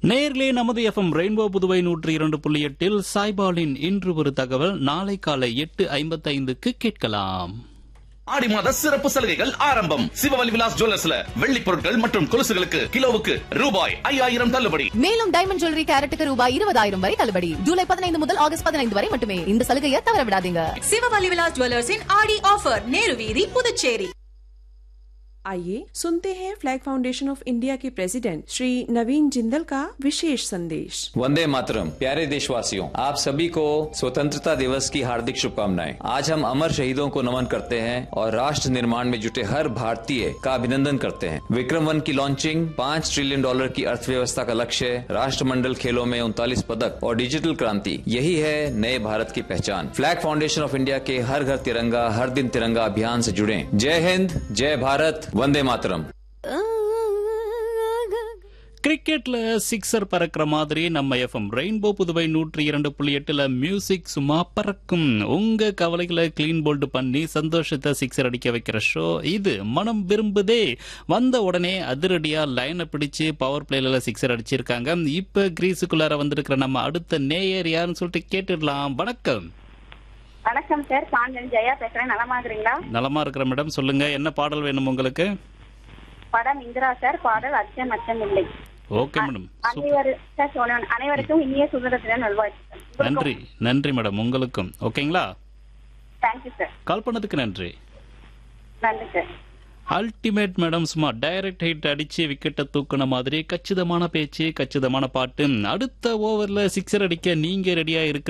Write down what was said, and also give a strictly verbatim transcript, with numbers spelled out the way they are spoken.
நேயர்களே, நமது FM rainbow Puduvai நூற்றி இரண்டு புள்ளி எட்டில் சாய்பாலின் இன்று ஒரு தகவல் நாளை காலை எட்டு ஐம்பத்தைந்துக்கு கேட்கலாம். ஆடி மாத சிறப்பு சலுகைகள் ஆரம்பம். சிவவலி விலாஸ் ஜுவல்லர்ஸ்ல வெள்ளி பொருட்கள் மற்றும் கொலுசுகளுக்கு கிலோவுக்கு ரூபாய் ஐயாயிரம் தள்ளுபடி. மேலும் டைமண்ட் ஜுவல்லரி கேரட்டுக்கு ரூபாய் இருபதாயிரம் வரை தள்ளுபடி. ஜூலை பதினைந்து முதல் ஆகஸ்ட் பதினைந்து வரை மட்டுமே. இந்த சலுகையை தவற விடாதீங்க. சிவவலி விலாஸ் ஜுவல்லர்ஸின் ஆடி ஆஃபர், நேரு வீதி, புதுச்சேரி. आइए सुनते हैं फ्लैग फाउंडेशन ऑफ इंडिया के प्रेसिडेंट श्री नवीन जिंदल का विशेष संदेश। वंदे मातरम। प्यारे देशवासियों, आप सभी को स्वतंत्रता दिवस की हार्दिक शुभकामनाएं। आज हम अमर शहीदों को नमन करते हैं और राष्ट्र निर्माण में जुटे हर भारतीय का अभिनंदन करते हैं। विक्रम वन की लॉन्चिंग, पाँच ट्रिलियन डॉलर की अर्थव्यवस्था का लक्ष्य, राष्ट्रमंडल खेलों में उनतालीस पदक और डिजिटल क्रांति, यही है नए भारत की पहचान। फ्लैग फाउंडेशन ऑफ इंडिया के हर घर तिरंगा हर दिन तिरंगा अभियान से जुड़े। जय हिंद, जय भारत, वंदे मातरम। கிரிக்கெட்ல சிக்ஸர் பறக்கிற மாதிரி நம்ம எஃப்எம் ரெயின்போ புதுவை நூற்றி இரண்டு புள்ளி எட்டுல மியூசிக் சும்மா பறக்கும். உங்க கவலைகளை கிளீன் போல்ட் பண்ணி சந்தோஷத்தை சிக்ஸர் அடிக்க வைக்கிற ஷோ இது. மனம் விரும்புதே வந்த உடனே அதிரடியா லைனை பிடிச்சு பவர் பிளேல சிக்ஸர் அடிச்சிருக்காங்க. இப்ப கிரீஸுக்குள்ளார வந்திருக்கிற நம்ம அடுத்த நேயர் யாருன்னு சொல்லிட்டு கேட்டுடலாம். வணக்கம். வணக்கம் சார், பாஞ்சன் ஜெயா பேசுறேன். நலமா இருக்கிறீங்களா? நலமா இருக்கிற மேடம், சொல்லுங்க என்ன பாடல் வேணும் உங்களுக்கு? படம் இந்திரா சார், பாடல் அச்சம் அச்சம் இல்லை. ஓகே மேடம், அனைவருக்கும் இனிய சுதந்திர தின நல்வாழ்த்துக்கள். நன்றி நன்றி மேடம், உங்களுக்கும். ஓகேங்களா? Thank you sir. கால் பண்ணதுக்கு நன்றி. நன்றி சார். அல்டிமேட் மேடம், சும்மா டைரக்ட் ஹிட் அடிச்சு விக்கெட்டை தூக்குன மாதிரி கச்சிதமான பேச்சு, கச்சிதமான பாட்டு. அடுத்த ஓவர்ல சிக்ஸர் அடிக்க நீங்க ரெடியா இருக்கிற